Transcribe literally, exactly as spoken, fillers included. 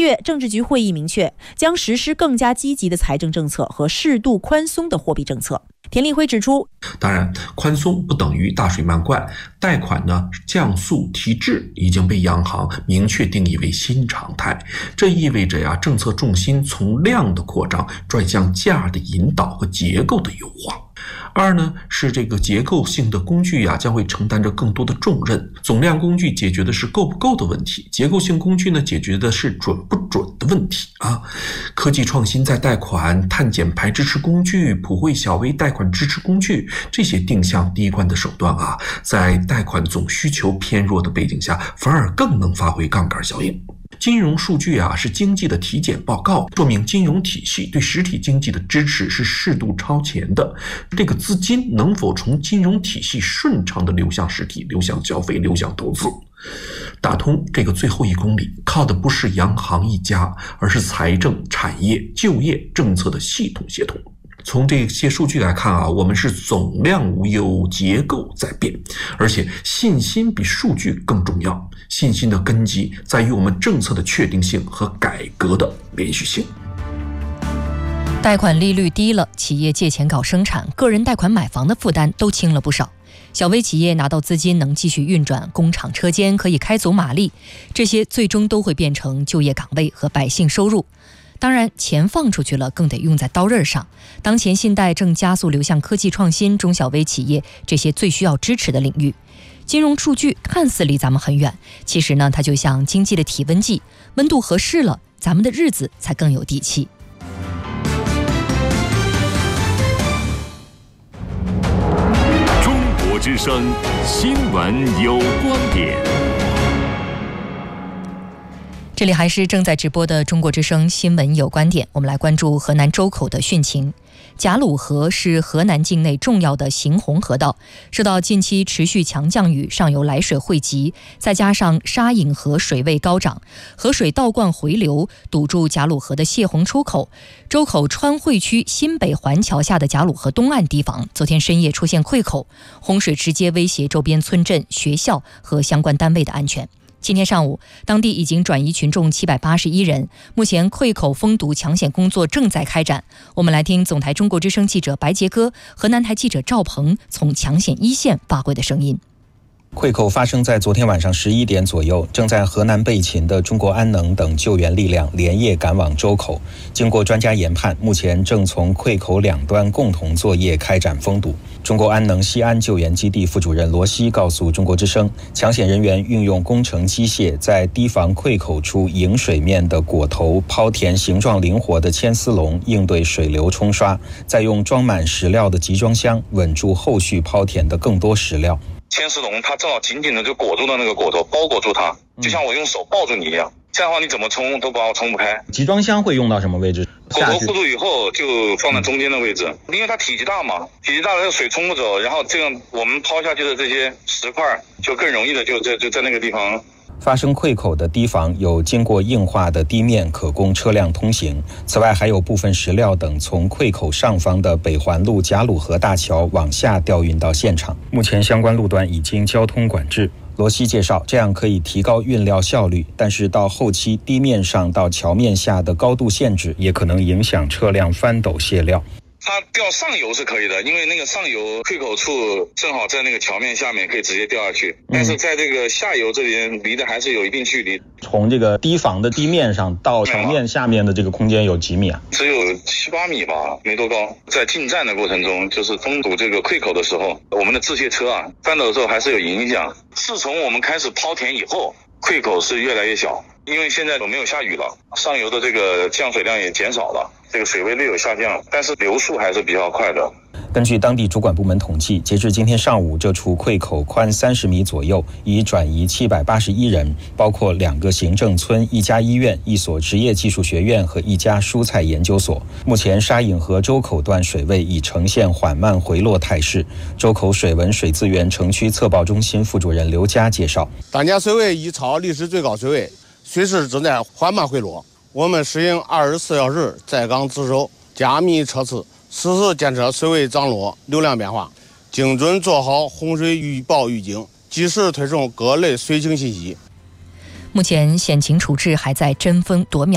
月，政治局会议明确，将实施更加积极的财政政策和适度宽松的货币政策。田立辉指出， 当然，宽松不等于大水漫灌，贷款呢降速提质已经被央行明确定义为新常态。这意味着呀，政策重心从量的扩张转向价的引导和结构的优化。二呢，是这个结构性的工具呀，将会承担着更多的重任。总量工具解决的是够不够的问题，结构性工具呢，解决的是准不准的问题啊。科技创新在贷款、碳减排支持工具、普惠小微贷款支持工具这些定向低关的手段啊，在贷款总需求偏弱的背景下，反而更能发挥杠杆效应。金融数据啊是经济的体检报告，说明金融体系对实体经济的支持是适度超前的。这个资金能否从金融体系顺畅的流向实体、流向消费、流向投资？打通这个最后一公里，靠的不是央行一家，而是财政、产业、就业政策的系统协同。从这些数据来看啊，我们是总量无忧，结构在变，而且信心比数据更重要。信心的根基在于我们政策的确定性和改革的连续性。 贷款利率低了，企业借钱搞生产，个人贷款买房的负担都轻了不少。小微企业拿到资金能继续运转，工厂车间可以开足马力，这些最终都会变成就业岗位和百姓收入。当然，钱放出去了，更得用在刀刃上。当前信贷正加速流向科技创新、中小微企业这些最需要支持的领域。金融数据看似离咱们很远，其实呢，它就像经济的体温计，温度合适了，咱们的日子才更有底气。 中国之声新闻有观点。 这里还是正在直播的中国之声新闻有观点，我们来关注河南周口的汛情。贾鲁河是河南境内重要的行洪河道，受到近期持续强降雨，上游来水汇集，再加上沙引河水位高涨，河水倒灌回流，堵住贾鲁河的泄洪出口。周口川汇区新北环桥下的贾鲁河东岸堤防，昨天深夜出现溃口，洪水直接威胁周边村镇、学校和相关单位的安全。今天上午，当地已经转移群众七百八十一人，目前溃口封堵抢险工作正在开展。我们来听总台中国之声记者白杰哥、河南台记者赵鹏从抢险一线发回的声音。 溃口发生在昨天晚上十一点左右，正在河南备勤的中国安能等救援力量连夜赶往周口。经过专家研判，目前正从溃口两端共同作业开展封堵。中国安能西安救援基地副主任罗西告诉中国之声，抢险人员运用工程机械在堤防溃口处迎水面的果头抛填形状灵活的牵丝笼，应对水流冲刷，再用装满石料的集装箱稳住后续抛填的更多石料。 牵丝笼它正好紧紧的就裹住了那个果头，包裹住它，就像我用手抱住你一样，这样的话你怎么冲都把我冲不开。 集装箱会用到什么位置？ 果头护住以后就放在中间的位置，因为它体积大嘛，体积大了水冲不走，然后这样我们抛下去的这些石块就更容易的就在就在那个地方。 发生溃口的堤防有经过硬化的地面，可供车辆通行。此外，还有部分石料等从溃口上方的北环路贾鲁河大桥往下调运到现场。目前相关路段已经交通管制。罗西介绍，这样可以提高运料效率，但是到后期地面上到桥面下的高度限制也可能影响车辆翻斗卸料。 它调上游是可以的，因为那个上游溃口处正好在那个桥面下面，可以直接掉下去。但是在这个下游这边离的还是有一定距离。 从这个堤防的地面上到桥面下面的这个空间有几米啊？ 只有七八米吧，没多高。在进站的过程中，就是封堵这个溃口的时候，我们的制卸车啊翻斗的时候还是有影响。自从我们开始抛填以后，溃口是越来越小。因为现在都没有下雨了，上游的这个降水量也减少了，这个水位略有下降，但是流速还是比较快的。 根据当地主管部门统计，截至今天上午，这处溃口宽三十米左右，已转移七百八十一人，包括两个行政村、一家医院、一所职业技术学院和一家蔬菜研究所。目前沙引河周口段水位已呈现缓慢回落态势。周口水文水资源城区测报中心副主任刘佳介绍， 当前水位已超历史最高水位，水势正在缓慢回落。我们实行二十四小时在岗值守，加密测试，实时监测水位涨落、流量变化，精准做好洪水预报预警，及时推送各类水情信息。 目前险情处置还在争分夺秒。